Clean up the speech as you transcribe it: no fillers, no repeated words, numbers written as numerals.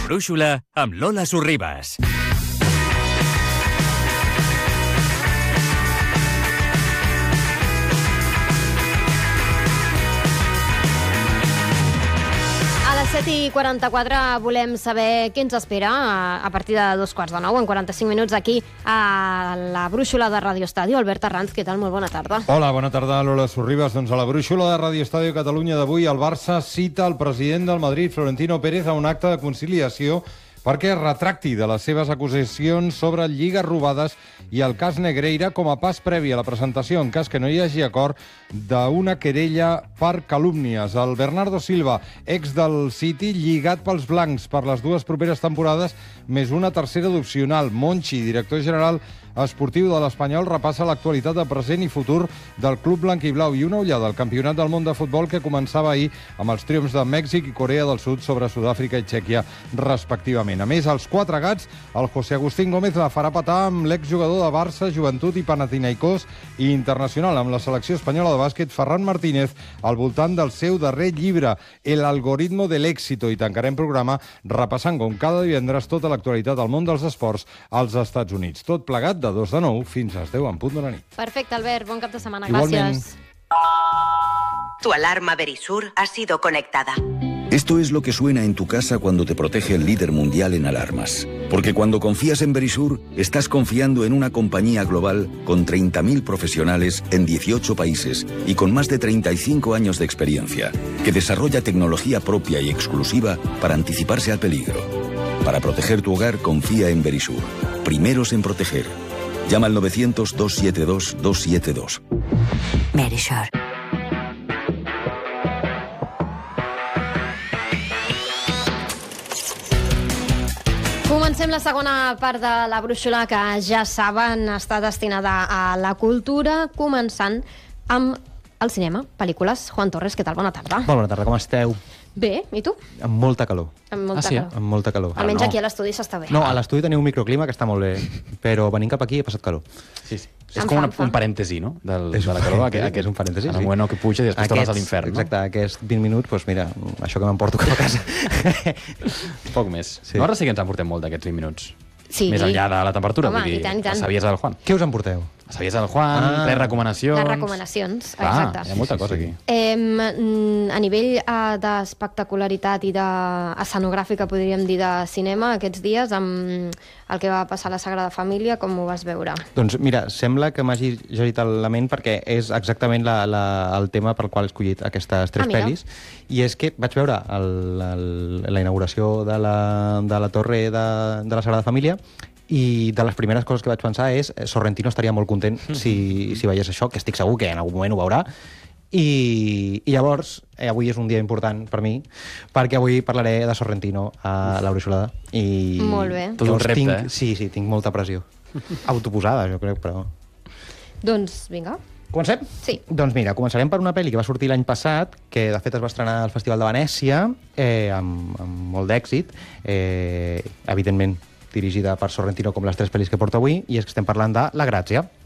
Brúixola amb Lola Sorribas. A les 7:44 volem saber què ens espera a partir de 8:45, en 45 minuts, aquí a la Brúixola de Radio Estadio. Albert Arranz, què tal? Molt bona tarda. Hola, bona tarda, Lola Sorribas. Doncs a la Brúixola de Radio Estadio Catalunya d'avui, el Barça cita el president del Madrid, Florentino Pérez, a un acte de conciliació perquè es retracti de les seves acusacions sobre lligues robades i el cas Negreira com a pas previ a la presentació, en cas que no hi hagi acord, d'una querella per calúmnies. El Bernardo Silva, ex del City, lligat pels blancs per les dues properes temporades, més una tercera d'opcional. Monchi, director general esportiu de l'Espanyol, repassa l'actualitat de present i futur del club blanc i blau i una ullada al Campionat del món de futbol que començava ahir amb els triomfs de Mèxic i Corea del Sud sobre Sud-àfrica i Txèquia, respectivament. A més, als quatre gats, el José Agustín Gómez la farà petar amb l'exjugador de Barça, Joventut i Panathinaikos i internacional amb la selecció espanyola de bàsquet, Ferran Martínez, al voltant del seu darrer llibre, El algoritmo del éxito, i tancarem programa repassant, com cada divendres, tota l'actualitat del món dels esports als Estats Units. Tot plegat de 2 de 9 fins a 10 en punt de la nit. Perfecte, Albert. Bon cap de setmana. Igualment. Gràcies. Tu alarma Verisur ha sido conectada. Esto es lo que suena en tu casa cuando te protege el líder mundial en alarmas. Porque cuando confías en Verisur, estás confiando en una compañía global con 30.000 profesionales en 18 países y con más de 35 años de experiencia, que desarrolla tecnología propia y exclusiva para anticiparse al peligro. Para proteger tu hogar, confía en Verisur. Primeros en proteger. Llama al 900-272-272. Verisur. Comencem la segona part de la brúixola, que ja saben està destinada a la cultura, començant amb el cinema, pel·lícules. Juan Torres, què tal? Bona tarda. Molt bona tarda, com esteu? Bé, i tu? Amb molta calor. Amb molta calor. Amb molta calor. Almenys aquí a l'estudi s'està bé. No, a l'estudi teniu un microclima que està molt bé, però venint cap aquí he passat calor. Sí. És com un parèntesi, no? De la calor, que és un parèntesi, en el moment que puja i després tornes a l'infern, no? Exacte, aquests 20 minuts, doncs mira, això que m'emporto cap a casa. Poc més. Sí. Nosaltres sí que ens emportem molt d'aquests 20 minuts. Sí. Més enllà de la temperatura. Home, vull dir, i tant, i tant. La saviesa del Juan. Què us emporteu? La saviesa del Juan, les recomanacions... Les recomanacions, exacte. Hi ha molta cosa aquí. A nivell d'espectacularitat i d'escenogràfica, podríem dir, de cinema, aquests dies, amb el que va passar a la Sagrada Família, com ho vas veure? Doncs mira, sembla que m'hagi llegit la ment perquè és exactament el tema pel qual he escollit aquestes tres pel·lis. I és que vaig veure la inauguració de la torre de la Sagrada Família i de les primeres coses que vaig pensar és Sorrentino estaria molt content si veiés això, que estic segur que en algun moment ho veurà. I llavors, avui és un dia important per mi, perquè avui parlaré de Sorrentino a la Brúixola. Molt bé. Tot un repte, Sí, tinc molta pressió. Autoposada, jo crec, però... Doncs vinga. Comencem? Sí. Doncs mira, començarem per una pel·li que va sortir l'any passat, que de fet es va estrenar al Festival de Venècia, amb molt d'èxit, evidentment dirigida per Sorrentino com les tres pel·lis que porta avui, i és que estem parlant de La Grazia.